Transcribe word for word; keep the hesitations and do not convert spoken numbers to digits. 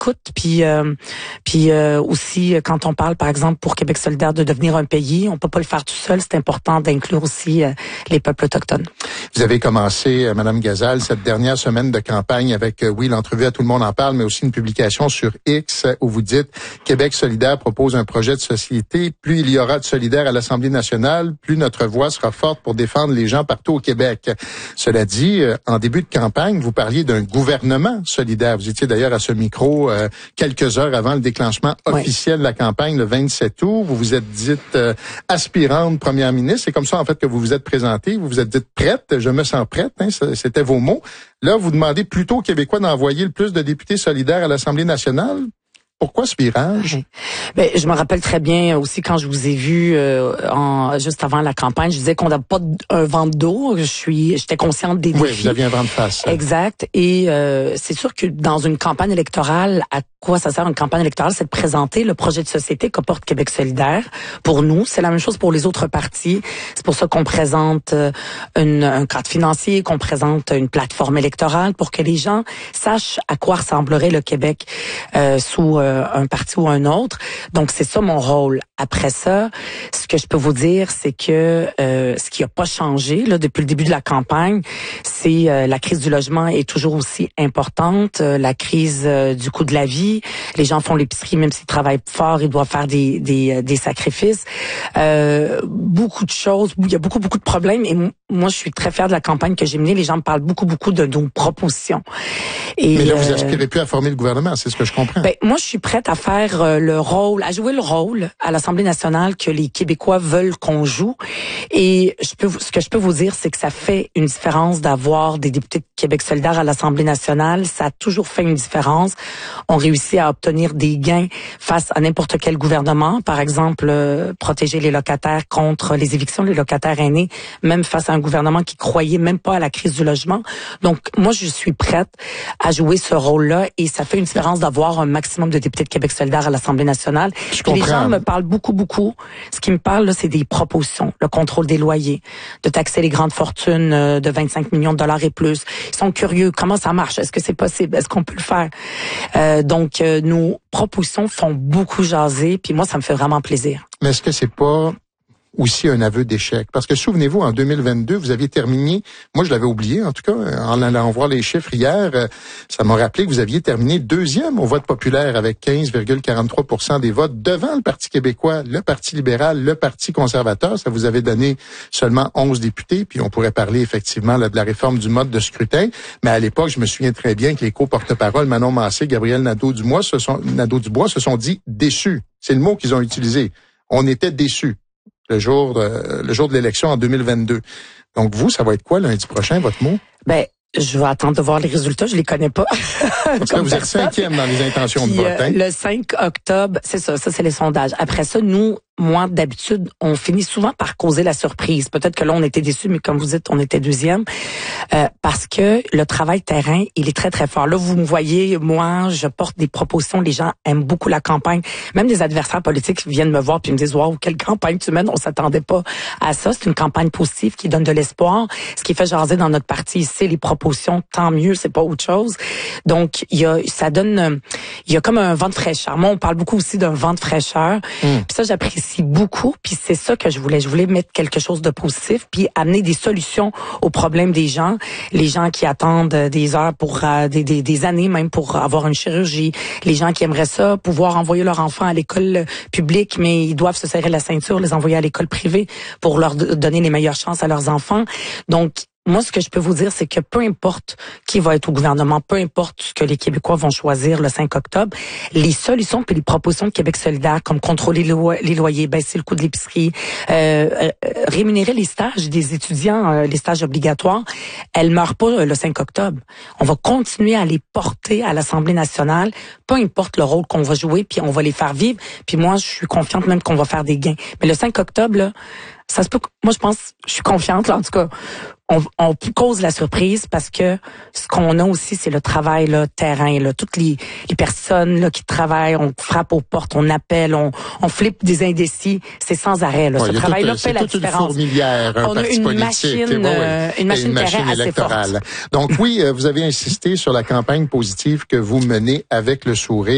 l'écoute, puis euh, puis euh, aussi quand on parle, par exemple, pour Québec solidaire de devenir un pays, on peut pas le faire tout seul. C'est important d'inclure aussi euh, les peuples autochtones. Vous avez commencé, euh, Madame Gazal, cette dernière semaine de campagne avec, euh, oui, l'entrevue à Tout le monde en parle, mais aussi une publication sur X où vous dites Québec solidaire propose un projet de société. Plus il y aura de solidaires à l'Assemblée nationale, plus notre voix sera forte pour défendre les gens partout au Québec. Cela dit, euh, en début de campagne, vous parliez d'un gouvernement solidaire. Vous étiez d'ailleurs à ce micro euh, quelques heures avant le déclenchement officiel oui. de la campagne, le vingt-sept août. Vous vous êtes dite euh, aspirante première ministre. C'est comme ça, en fait, que vous vous êtes présentée. Vous vous êtes dite prête. Je me sens prête. Hein, c'était vos mots. Là, vous demandez plutôt aux Québécois d'envoyer le plus de députés solidaires à l'Assemblée nationale. Pourquoi ce virage? Ben, je me rappelle très bien aussi quand je vous ai vu euh, en, juste avant la campagne, je disais qu'on n'a pas un vent d'eau. Je suis, j'étais consciente des défis. Oui, vous aviez un vent de face. Exact. Et euh, c'est sûr que dans une campagne électorale, à quoi ça sert une campagne électorale, c'est de présenter le projet de société que porte Québec solidaire. Pour nous, c'est la même chose pour les autres partis. C'est pour ça qu'on présente une, un cadre financier, qu'on présente une plateforme électorale pour que les gens sachent à quoi ressemblerait le Québec euh, sous euh, un parti ou un autre. Donc, c'est ça mon rôle. Après ça, ce que je peux vous dire, c'est que euh, ce qui n'a pas changé là depuis le début de la campagne, c'est euh, la crise du logement est toujours aussi importante, euh, la crise euh, du coût de la vie. Les gens font l'épicerie, même s'ils travaillent fort, ils doivent faire des des, des sacrifices. Euh, beaucoup de choses, il y a beaucoup, beaucoup de problèmes. Et m- moi, je suis très fière de la campagne que j'ai menée. Les gens me parlent beaucoup, beaucoup de nos propositions. Et, Mais là, vous aspirez plus à former le gouvernement, c'est ce que je comprends. Ben, moi, je suis prête à faire euh, le rôle, à jouer le rôle à l'Assemblée nationale que les Québécois veulent qu'on joue. Et je peux, ce que je peux vous dire, c'est que ça fait une différence d'avoir des députés de Québec solidaire à l'Assemblée nationale. Ça a toujours fait une différence. On réussit à obtenir des gains face à n'importe quel gouvernement. Par exemple, euh, protéger les locataires contre les évictions, les locataires aînés, même face à un gouvernement qui croyait même pas à la crise du logement. Donc, moi, je suis prête à jouer ce rôle-là et ça fait une différence d'avoir un maximum de députés de Québec solidaire à l'Assemblée nationale. Les gens me parlent beaucoup, beaucoup. Ce qui me parle, là, c'est des propositions. Le contrôle des loyers, de taxer les grandes fortunes euh, de vingt-cinq millions de dollars et plus. Ils sont curieux. Comment ça marche? Est-ce que c'est possible? Est-ce qu'on peut le faire? Euh, donc, euh, nos propositions font beaucoup jaser. Puis moi, ça me fait vraiment plaisir. Mais est-ce que c'est pas aussi un aveu d'échec? Parce que souvenez-vous, en deux mille vingt-deux, vous aviez terminé, moi je l'avais oublié en tout cas, en allant voir les chiffres hier, ça m'a rappelé que vous aviez terminé deuxième au vote populaire avec quinze virgule quarante-trois pour cent des votes devant le Parti québécois, le Parti libéral, le Parti conservateur. Ça vous avait donné seulement onze députés, puis on pourrait parler effectivement là, de la réforme du mode de scrutin. Mais à l'époque, je me souviens très bien que les co-porte-parole, Manon Massé, Gabriel Nadeau-Dubois, se sont, Nadeau-Dubois se sont dit déçus. C'est le mot qu'ils ont utilisé. On était déçus. Le jour, de, le jour de l'élection en deux mille vingt-deux. Donc vous, ça va être quoi lundi prochain, votre mot? Ben, je vais attendre de voir les résultats. Je les connais pas. Parce que vous êtes cinquième dans les intentions Puis, de vote. Hein? Euh, le cinq octobre, c'est ça. Ça, c'est les sondages. Après ça, nous, moi, d'habitude, on finit souvent par causer la surprise. Peut-être que là, on était déçus, mais comme vous dites, on était deuxième. Euh, parce que le travail terrain, il est très, très fort. Là, vous me voyez, moi, je porte des propositions. Les gens aiment beaucoup la campagne. Même des adversaires politiques viennent me voir puis me disent « Wow, quelle campagne tu mènes? On s'attendait pas à ça. » C'est une campagne positive qui donne de l'espoir. Ce qui fait jaser dans notre parti, c'est les propositions. Tant mieux, c'est pas autre chose. Donc, il y a, ça donne, il y a comme un vent de fraîcheur. Moi, on parle beaucoup aussi d'un vent de fraîcheur. Mm. Puis ça, j'apprécie beaucoup, puis c'est ça que je voulais. Je voulais mettre quelque chose de positif, puis amener des solutions aux problèmes des gens. Les gens qui attendent des heures pour euh, des, des, des années même pour avoir une chirurgie. Les gens qui aimeraient ça, pouvoir envoyer leurs enfants à l'école publique, mais ils doivent se serrer la ceinture, les envoyer à l'école privée pour leur donner les meilleures chances à leurs enfants. Donc, moi, ce que je peux vous dire, c'est que peu importe qui va être au gouvernement, peu importe ce que les Québécois vont choisir le cinq octobre, les solutions puis les propositions de Québec solidaire, comme contrôler les, lo- les loyers, baisser le coût de l'épicerie, euh, euh, rémunérer les stages des étudiants, euh, les stages obligatoires, elles meurent pas euh, le cinq octobre. On va continuer à les porter à l'Assemblée nationale, peu importe le rôle qu'on va jouer, puis on va les faire vivre. Puis moi, je suis confiante même qu'on va faire des gains. Mais le cinq octobre, là, ça se peut. Moi, je pense, je suis confiante, là, en tout cas. On, on cause la surprise parce que ce qu'on a aussi, c'est le travail là, terrain. Là. Toutes les, les personnes là, qui travaillent, on frappe aux portes, on appelle, on, on flippe des indécis. C'est sans arrêt. Là. Ouais, Ce travail-là fait la toute différence. Une fourmilière, un on a une politique, machine, ouais, euh, une machine, une machine terrain électorale. assez forte. Donc oui, vous avez insisté sur la campagne positive que vous menez avec le sourire.